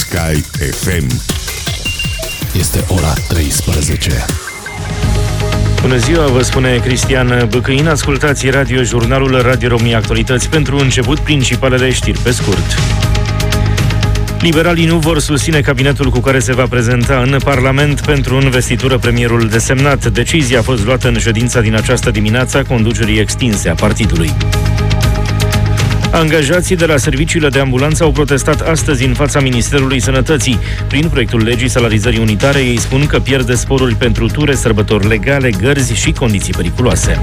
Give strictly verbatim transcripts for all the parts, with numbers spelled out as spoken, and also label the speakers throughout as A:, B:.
A: Sky F M.
B: Este ora treisprezece.
C: Bună ziua, vă spune Cristian Băcăin. Ascultați Radio Jurnalul Radio România Actualități. Pentru început, principalele știri pe scurt. Liberalii nu vor susține cabinetul cu care se va prezenta în Parlament pentru investitură premierul desemnat. Decizia a fost luată în ședința din această dimineață a conducerii extinse a partidului. Angajații de la serviciile de ambulanță au protestat astăzi în fața Ministerului Sănătății. Prin proiectul legii salarizării unitare, ei spun că pierde sporuri pentru ture, sărbători legale, gărzi și condiții periculoase.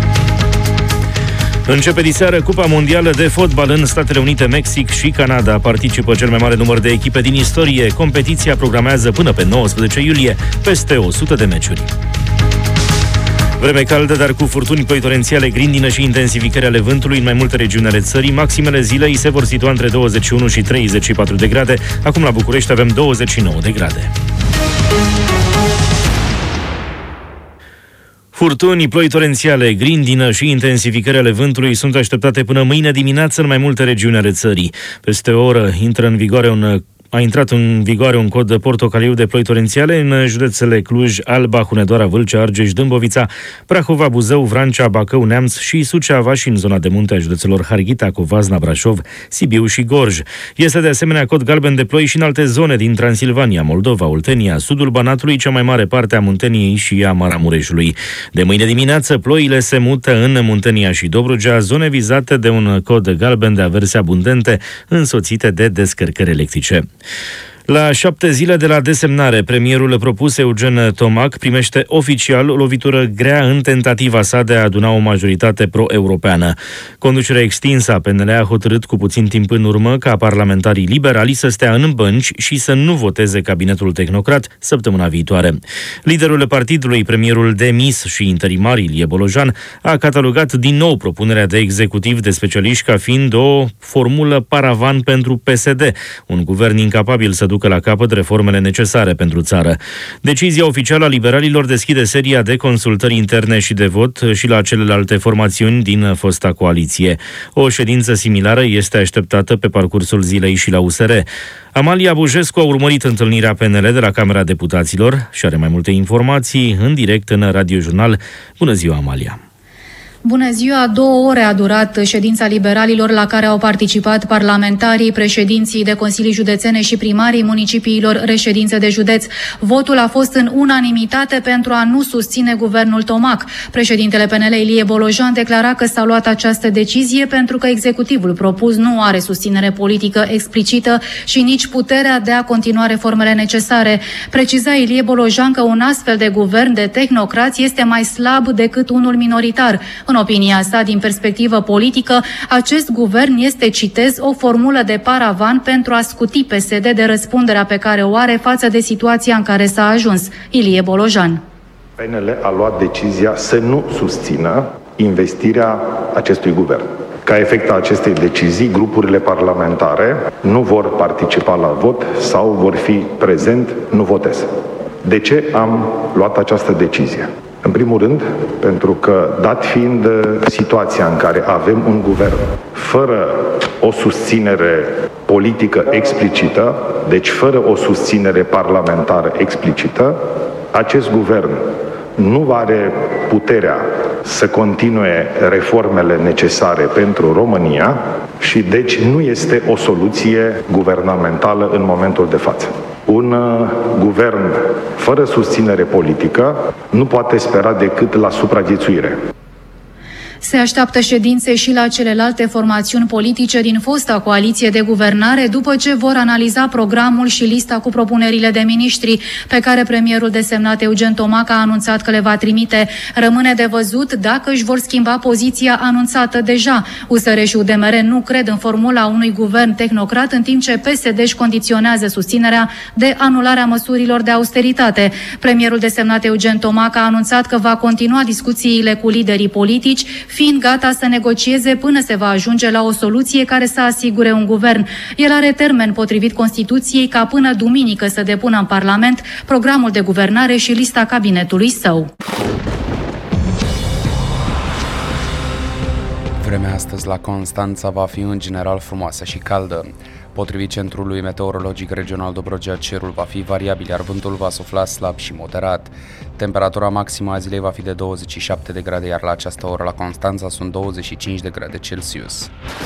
C: Începe diseară Cupa Mondială de Fotbal în Statele Unite, Mexic și Canada. Participă cel mai mare număr de echipe din istorie. Competiția programează până pe nouăsprezece iulie peste o sută de meciuri. Vreme caldă, dar cu furtuni, ploi torențiale, grindină și intensificări ale vântului în mai multe regiuni ale țării. Maximele zilei se vor situa între douăzeci și unu și treizeci și patru de grade. Acum la București avem douăzeci și nouă de grade. Furtuni, ploi torențiale, grindină și intensificări ale vântului sunt așteptate până mâine dimineață în mai multe regiuni ale țării. Peste o oră intră în vigoare un A intrat în vigoare un cod de portocaliu de ploi torențiale în județele Cluj, Alba, Hunedoara, Vâlcea, Argeș, Dâmbovița, Prahova, Buzău, Vrancea, Bacău, Neamț și Suceava și în zona de munte a județelor Harghita, Covasna, Brașov, Sibiu și Gorj. Este de asemenea cod galben de ploi și în alte zone din Transilvania, Moldova, Oltenia, sudul Banatului, cea mai mare parte a Munteniei și a Maramureșului. De mâine dimineață, ploile se mută în Muntenia și Dobrogea, zone vizate de un cod galben de averse abundente, însoțite de descărcări electrice. La șapte zile de la desemnare, premierul propus Eugen Tomac primește oficial o lovitură grea în tentativa sa de a aduna o majoritate pro-europeană. Conducerea extinsă a P N L a hotărât cu puțin timp în urmă ca parlamentarii liberali să stea în bănci și să nu voteze cabinetul tehnocrat săptămâna viitoare. Liderul partidului, premierul demis și interimar Ilie Bolojan, a catalogat din nou propunerea de executiv de specialiști ca fiind o formulă paravan pentru P S D, un guvern incapabil să ducă la capăt reformele necesare pentru țară. Decizia oficială a liberalilor deschide seria de consultări interne și de vot și la celelalte formațiuni din fosta coaliție. O ședință similară este așteptată pe parcursul zilei și la U S R. Amalia Bujescu a urmărit întâlnirea P N L de la Camera Deputaților și are mai multe informații în direct în Radio Jurnal. Bună ziua, Amalia!
D: Bună ziua! Două ore a durat ședința liberalilor la care au participat parlamentarii, președinții de consilii județene și primarii municipiilor reședințe de județ. Votul a fost în unanimitate pentru a nu susține guvernul Tomac. Președintele P N L Ilie Bolojan declara că s-a luat această decizie pentru că executivul propus nu are susținere politică explicită și nici puterea de a continua reformele necesare. Preciza Ilie Bolojan că un astfel de guvern de tehnocrați este mai slab decât unul minoritar. În opinia sa, din perspectivă politică, acest guvern este, citez, o formulă de paravan pentru a scuti P S D de răspunderea pe care o are față de situația în care s-a ajuns. Ilie Bolojan.
E: P N L a luat decizia să nu susțină investirea acestui guvern. Ca efect a acestei decizii, grupurile parlamentare nu vor participa la vot sau vor fi prezent, nu voteze. De ce am luat această decizie? În primul rând, pentru că, dat fiind situația în care avem un guvern fără o susținere politică explicită, deci fără o susținere parlamentară explicită, acest guvern nu are puterea să continue reformele necesare pentru România și deci nu este o soluție guvernamentală în momentul de față. Un uh, guvern fără susținere politică nu poate spera decât la supraviețuire.
D: Se așteaptă ședințe și la celelalte formațiuni politice din fosta coaliție de guvernare după ce vor analiza programul și lista cu propunerile de miniștri pe care premierul desemnat Eugen Tomac a anunțat că le va trimite. Rămâne de văzut dacă își vor schimba poziția anunțată deja. U S R și U D M R nu cred în formula unui guvern tehnocrat, în timp ce P S D își condiționează susținerea de anularea măsurilor de austeritate. Premierul desemnat Eugen Tomac a anunțat că va continua discuțiile cu liderii politici, fiind gata să negocieze până se va ajunge la o soluție care să asigure un guvern. El are termen potrivit Constituției ca până duminică să depună în Parlament programul de guvernare și lista cabinetului său.
F: Vremea astăzi la Constanța va fi în general frumoasă și caldă.
A: Potrivit Centrului Meteorologic Regional Dobrogea, cerul va fi variabil, iar vântul va sufla slab și moderat. Temperatura maximă a zilei va fi de douăzeci și șapte de grade, iar la această oră la Constanța sunt douăzeci și cinci de grade Celsius.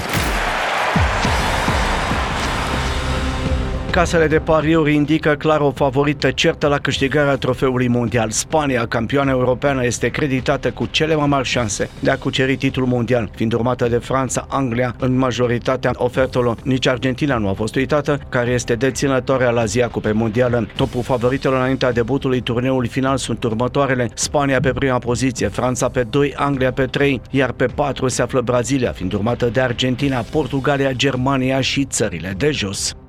F: Casele de pariuri indică clar o favorită certă la câștigarea trofeului mondial. Spania, campioană europeană, este creditată cu cele mai mari șanse de a cuceri titlul mondial, fiind urmată de Franța, Anglia în majoritatea ofertelor. Nici Argentina nu a fost uitată, care este deținătoarea la Azia Cupei Mondială. Topul favoritelor înaintea debutului turneului final sunt următoarele: Spania pe prima poziție, Franța pe doi, Anglia pe trei, iar pe patru se află Brazilia, fiind urmată de Argentina, Portugalia, Germania și țările de jos.